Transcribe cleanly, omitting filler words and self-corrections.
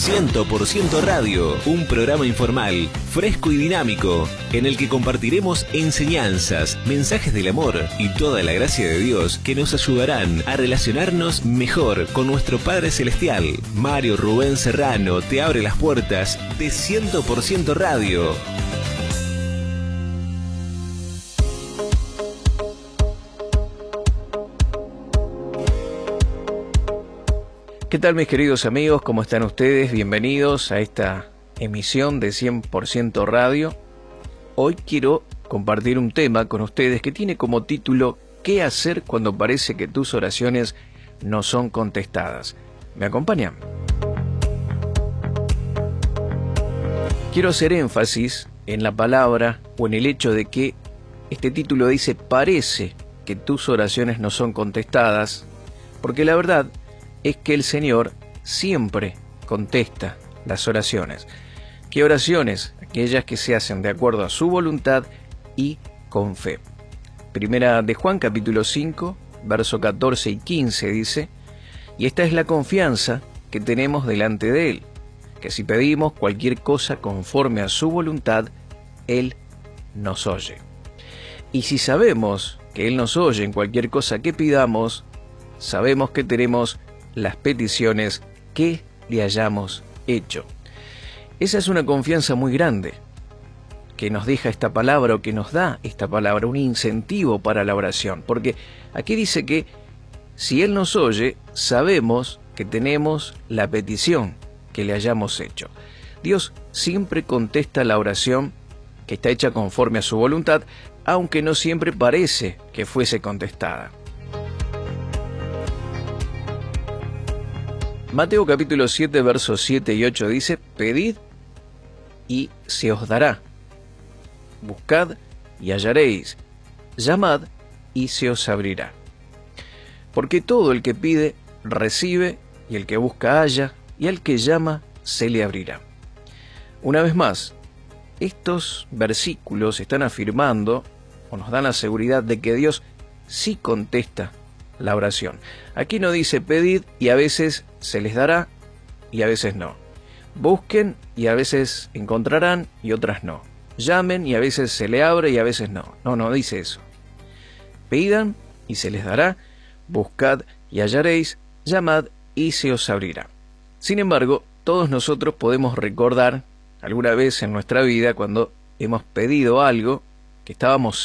100% Radio, un programa informal, fresco y dinámico, en el que compartiremos enseñanzas, mensajes del amor y toda la gracia de Dios que nos ayudarán a relacionarnos mejor con nuestro Padre Celestial. Mario Rubén Serrano te abre las puertas de 100% Radio. ¿Qué tal, mis queridos amigos? ¿Cómo están ustedes? Bienvenidos a esta emisión de 100% Radio. Hoy quiero compartir un tema con ustedes que tiene como título ¿Qué hacer cuando parece que tus oraciones no son contestadas? ¿Me acompañan? Quiero hacer énfasis en la palabra o en el hecho de que este título dice parece que tus oraciones no son contestadas, porque la verdad es que el Señor siempre contesta las oraciones. ¿Qué oraciones? Aquellas que se hacen de acuerdo a su voluntad y con fe. Primera de Juan, capítulo 5, verso 14 y 15 dice: y esta es la confianza que tenemos delante de Él, que si pedimos cualquier cosa conforme a su voluntad, Él nos oye. Y si sabemos que Él nos oye en cualquier cosa que pidamos, sabemos que tenemos las peticiones que le hayamos hecho. Esa es una confianza muy grande que nos deja esta palabra, o que nos da esta palabra, un incentivo para la oración, porque aquí dice que si Él nos oye, sabemos que tenemos la petición que le hayamos hecho. Dios siempre contesta la oración que está hecha conforme a su voluntad, aunque no siempre parece que fuese contestada. Mateo capítulo 7, versos 7 y 8 dice: pedid y se os dará, buscad y hallaréis, llamad y se os abrirá. Porque todo el que pide, recibe, y el que busca halla, y al que llama se le abrirá. Una vez más, estos versículos están afirmando o nos dan la seguridad de que Dios sí contesta la oración. Aquí no dice pedid y a veces se les dará y a veces no. Busquen y a veces encontrarán y otras no. Llamen y a veces se le abre y a veces no. No dice eso. Pidan y se les dará, buscad y hallaréis, llamad y se os abrirá. Sin embargo, todos nosotros podemos recordar alguna vez en nuestra vida cuando hemos pedido algo que estábamos